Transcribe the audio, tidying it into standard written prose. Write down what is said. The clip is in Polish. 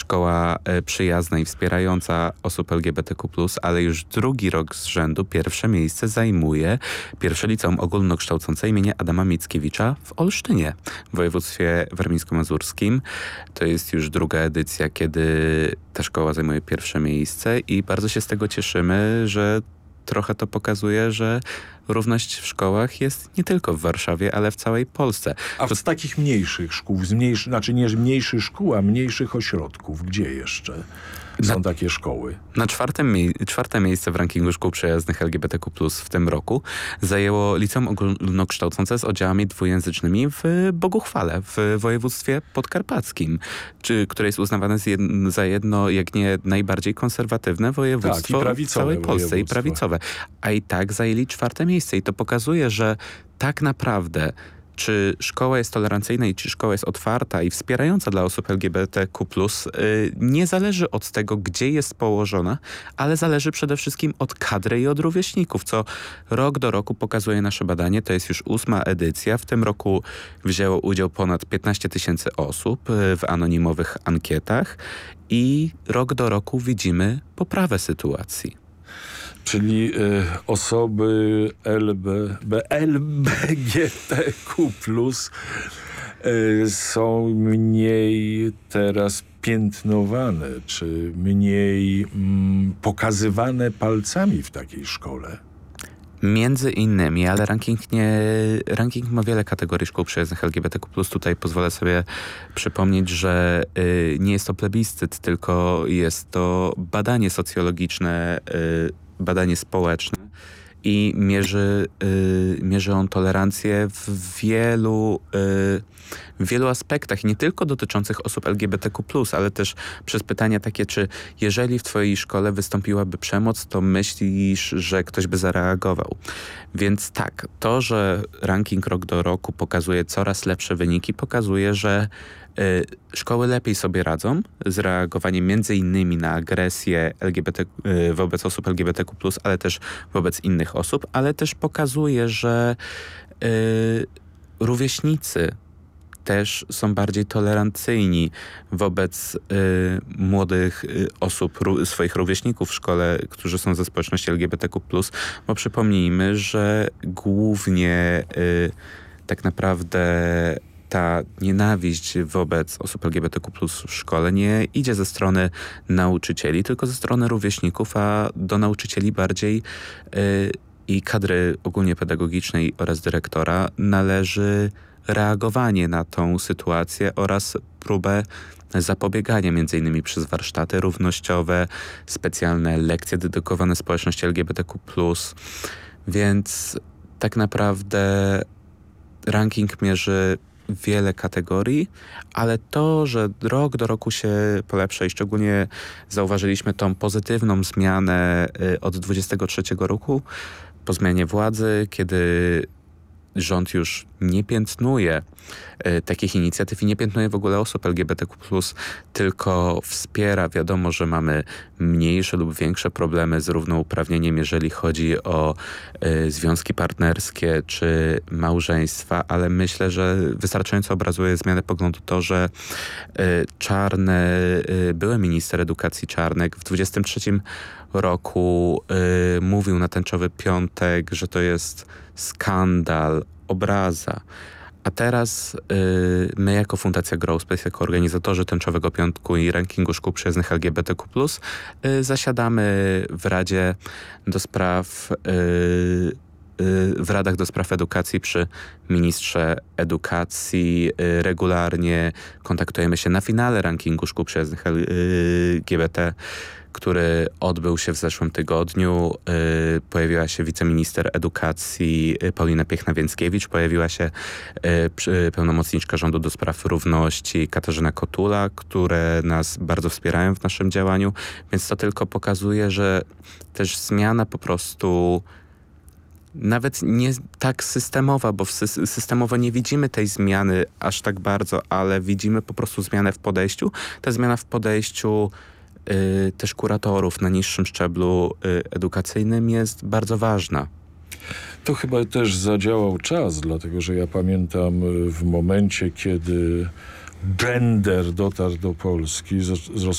szkoła przyjazna i wspierająca osób LGBTQ+, ale już drugi rok z rzędu pierwsze miejsce zajmuje pierwsze liceum ogólnokształcące imienia Adama Mickiewicza w Olsztynie, w województwie warmińsko-mazurskim. To jest już druga edycja, kiedy ta szkoła zajmuje pierwsze miejsce i bardzo się z tego cieszymy, że trochę to pokazuje, że równość w szkołach jest nie tylko w Warszawie, ale w całej Polsce. A z takich mniejszych szkół, znaczy nie mniejszych szkół, a mniejszych ośrodków, gdzie jeszcze są takie szkoły? Na czwarte miejsce w rankingu szkół przyjaznych LGBTQ+ w tym roku zajęło liceum ogólnokształcące z oddziałami dwujęzycznymi w Boguchwale, w województwie podkarpackim, które jest uznawane za jedno, jak nie najbardziej konserwatywne województwo w całej Polsce i prawicowe. A i tak zajęli czwarte miejsce i to pokazuje, że tak naprawdę czy szkoła jest tolerancyjna i czy szkoła jest otwarta i wspierająca dla osób LGBTQ+, nie zależy od tego, gdzie jest położona, ale zależy przede wszystkim od kadry i od rówieśników, co rok do roku pokazuje nasze badanie. To jest już 8. edycja. W tym roku wzięło udział ponad 15 000 osób w anonimowych ankietach i rok do roku widzimy poprawę sytuacji. Czyli osoby LGBTQ+ są mniej teraz piętnowane, czy mniej pokazywane palcami w takiej szkole? Między innymi, ale ranking ma wiele kategorii szkół przyjaznych LGBTQ+. Tutaj pozwolę sobie przypomnieć, że nie jest to plebiscyt, tylko jest to badanie socjologiczne, badanie społeczne i mierzy on tolerancję w wielu aspektach, nie tylko dotyczących osób LGBTQ+, ale też przez pytania takie, czy jeżeli w twojej szkole wystąpiłaby przemoc, to myślisz, że ktoś by zareagował. Więc tak, to, że ranking rok do roku pokazuje coraz lepsze wyniki, pokazuje, że szkoły lepiej sobie radzą z reagowaniem między innymi na agresję wobec osób LGBTQ+, ale też wobec innych osób, ale też pokazuje, że rówieśnicy też są bardziej tolerancyjni wobec młodych osób, swoich rówieśników w szkole, którzy są ze społeczności LGBTQ+, bo przypomnijmy, że głównie tak naprawdę ta nienawiść wobec osób LGBTQ+ w szkole nie idzie ze strony nauczycieli, tylko ze strony rówieśników, a do nauczycieli bardziej i kadry ogólnie pedagogicznej oraz dyrektora należy reagowanie na tą sytuację oraz próbę zapobiegania m.in. przez warsztaty równościowe, specjalne lekcje dedykowane społeczności LGBTQ+. Więc tak naprawdę ranking mierzy wiele kategorii, ale to, że rok do roku się polepsza i szczególnie zauważyliśmy tą pozytywną zmianę od 23 roku po zmianie władzy, kiedy rząd już nie piętnuje takich inicjatyw i nie piętnuje w ogóle osób LGBTQ+, tylko wspiera. Wiadomo, że mamy mniejsze lub większe problemy z równouprawnieniem, jeżeli chodzi o związki partnerskie czy małżeństwa, ale myślę, że wystarczająco obrazuje zmianę poglądu to, że były minister edukacji Czarnek w 23 roku mówił na Tęczowy Piątek, że to jest skandal, obraza. A teraz my jako Fundacja Growspace, jako organizatorzy Tęczowego Piątku i rankingu szkół przyjaznych LGBTQ+, zasiadamy w Radzie w radach do spraw edukacji przy ministrze edukacji. Regularnie kontaktujemy się na finale rankingu szkół przyjaznych LGBT, który odbył się w zeszłym tygodniu. Pojawiła się wiceminister edukacji Paulina Piechna-Więckiewicz, pojawiła się pełnomocniczka rządu do spraw równości Katarzyna Kotula, które nas bardzo wspierają w naszym działaniu, więc to tylko pokazuje, że też zmiana po prostu nawet nie tak systemowa, bo systemowo nie widzimy tej zmiany aż tak bardzo, ale widzimy po prostu zmianę w podejściu. Ta zmiana w podejściu też kuratorów na niższym szczeblu edukacyjnym jest bardzo ważna. To chyba też zadziałał czas, dlatego że ja pamiętam w momencie, kiedy gender dotarł do Polski,